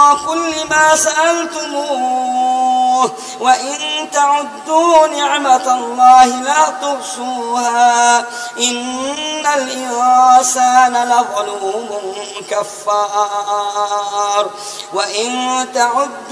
كل ما سألتموه وإن تعدوا نعمة الله لا تحصوها إن الإنسان لظلوم كفار وإن تعدوا